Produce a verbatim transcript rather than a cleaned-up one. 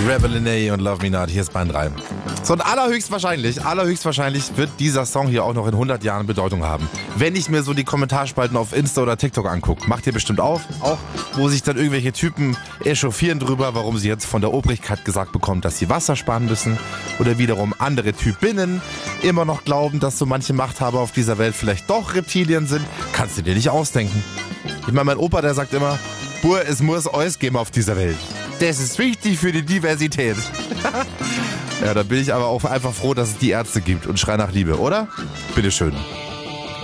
Rebellion und Love Me Not, hier ist Band drei. So, und allerhöchstwahrscheinlich, allerhöchstwahrscheinlich wird dieser Song hier auch noch in hundert Jahren Bedeutung haben. Wenn ich mir so die Kommentarspalten auf Insta oder TikTok angucke, macht ihr bestimmt auf, auch wo sich dann irgendwelche Typen echauffieren drüber, warum sie jetzt von der Obrigkeit gesagt bekommen, dass sie Wasser sparen müssen. Oder wiederum andere Typinnen immer noch glauben, dass so manche Machthaber auf dieser Welt vielleicht doch Reptilien sind. Kannst du dir nicht ausdenken. Ich meine, mein Opa, der sagt immer, Bur, es muss alles geben auf dieser Welt. Das ist wichtig für die Diversität. Ja, da bin ich aber auch einfach froh, dass es die Ärzte gibt und schrei nach Liebe, oder? Bitteschön.